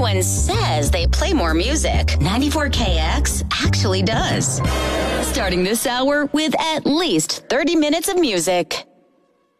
everyone says they play more music, 94KX actually does. Starting this hour with at least 30 minutes of music.